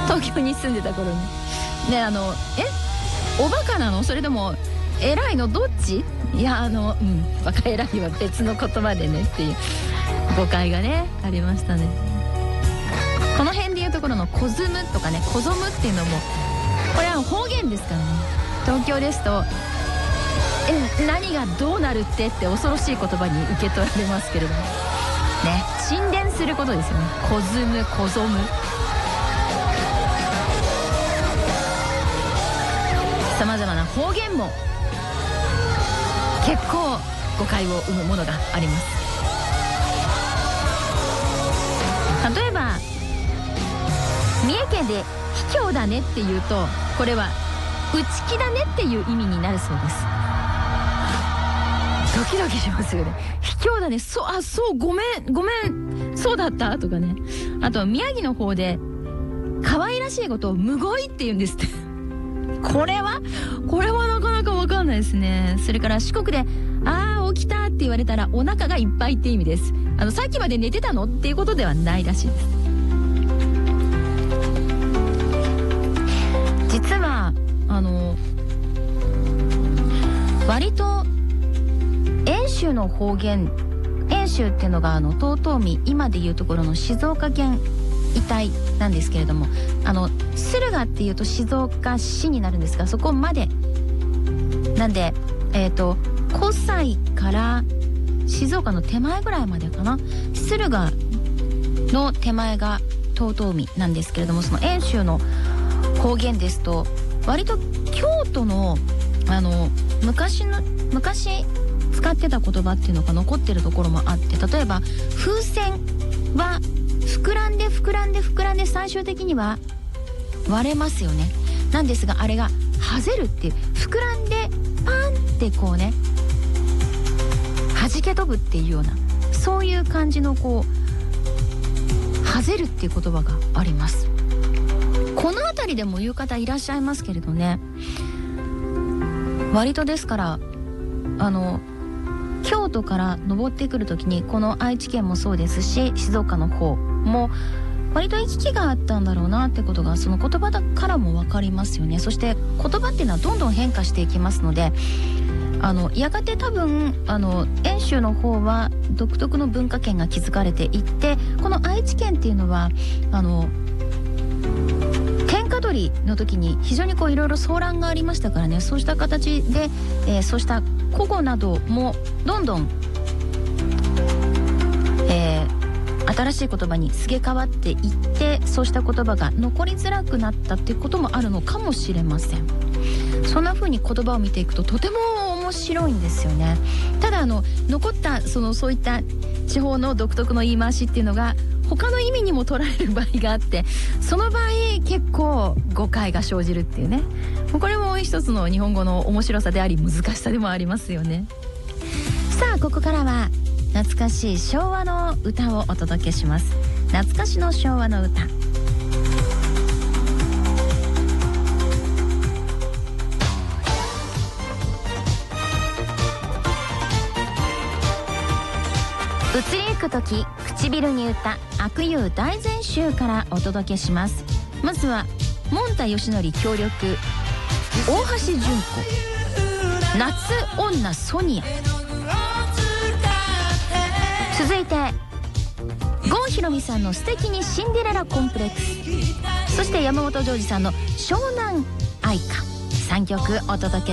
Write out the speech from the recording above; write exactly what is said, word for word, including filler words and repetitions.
東京に住んでた頃にね、あのえおバカなの、それとも偉いの、どっち？いや、あのうんバカ偉いは別の言葉でねっていう誤解がねありましたね。この辺でいうところのコズムとかね、コゾムっていうのもこれは方言ですからね。東京ですとえ何がどうなるってって恐ろしい言葉に受け取られますけれどもね、沈殿することですよね。コズム、コゾム、さまざまな方言も結構誤解を生むものがあります。例えば三重県で卑怯だねっていうと、これは内気だねっていう意味になるそうです。ドキドキしますよね。卑怯だね、そう、あ、そうごめんごめんそうだったとかね。あと宮城の方で可愛らしいことをむごいって言うんですってこれはこれはなかなか分かんないですね。それから四国であー起きたって言われたらお腹がいっぱいって意味です。あのさっきまで寝てたのっていうことではないらしいです。実はあの割と遠州の方言、遠州っていうのがあの遠江、今でいうところの静岡県一帯なんですけれども、あの駿河っていうと静岡市になるんですが、そこまでなんで、えっと湖西から静岡の手前ぐらいまでかな、駿河の手前が遠江なんですけれども、その遠州の方言ですと割と京都のあの昔の昔使ってた言葉っていうのが残ってるところもあって、例えば風船は膨らんで膨らんで膨らんで最終的には割れますよね。なんですがあれがはぜるっていう、膨らんでパンってこうね弾け飛ぶっていうような、そういう感じのこうはぜるっていう言葉があります。この辺りでも言う方いらっしゃいますけれどね、割とですからあの京都から登ってくるときにこの愛知県もそうですし静岡の方も割と行き来があったんだろうなってことがその言葉だからも分かりますよね。そして言葉っていうのはどんどん変化していきますので、あのやがて多分あの遠州の方は独特の文化圏が築かれていって、この愛知県っていうのはあの天下取りの時に非常にこういろいろ騒乱がありましたからね、そうした形で、えー、そうした古語などもどんどん、えー、新しい言葉にすげ替わっていって、そうした言葉が残りづらくなったっていうこともあるのかもしれません。そんな風に言葉を見ていくととても面白いんですよね。ただあの残ったそのそういった地方の独特の言い回しっていうのが他の意味にも捉える場合があって、その場合結構誤解が生じるっていうね、これも一つの日本語の面白さであり難しさでもありますよね。さあここからは懐かしい昭和の歌をお届けします。懐かしの昭和の歌。移りゆく時唇に歌悪友大全集からお届けします。まずはもんたよしのり協力大橋純子夏女ソニア、続いて郷ひろみさんの素敵にシンデレラコンプレックス、そして山本譲二さんの湘南愛歌、さんきょくお届け